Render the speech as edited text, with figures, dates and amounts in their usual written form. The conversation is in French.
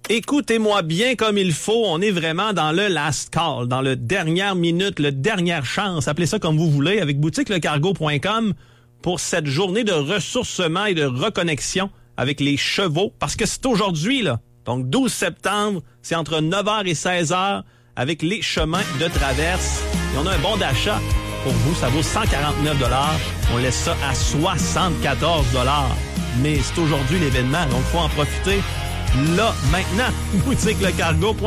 Écoutez-moi bien comme il faut. On est vraiment dans le last call, dans le dernière minute, le dernière chance. Appelez ça comme vous voulez, avec boutiquelecargo.com pour cette journée de ressourcement et de reconnexion avec les chevaux. Parce que c'est aujourd'hui, là. Donc, 12 septembre, c'est entre 9h et 16h avec les chemins de traverse. Et on a un bon d'achat pour vous. Ça vaut 149 $. On laisse ça à 74 $. Mais c'est aujourd'hui l'événement, donc il faut en profiter là, maintenant. Boutiquelecargo.com.